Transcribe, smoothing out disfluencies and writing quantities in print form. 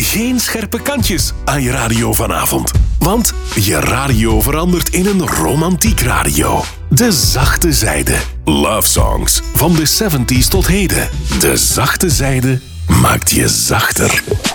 geen scherpe kantjes aan je radio vanavond. Want je radio verandert in een romantiek radio. De zachte zijde. Love songs van de 70s tot heden. De zachte zijde maakt je zachter.